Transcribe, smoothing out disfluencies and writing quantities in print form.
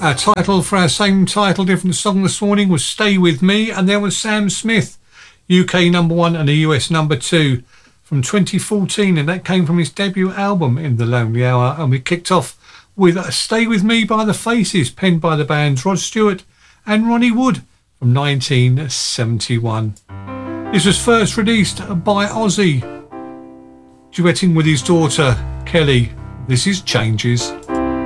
Our title for our same title, different song this morning was Stay With Me, and there was Sam Smith, UK number 1 and a US number 2 from 2014, and that came from his debut album In the Lonely Hour. And we kicked off with Stay With Me by The Faces, penned by the bands Rod Stewart and Ronnie Wood from 1971. This was first released by Ozzy, duetting with his daughter Kelly. This is Changes.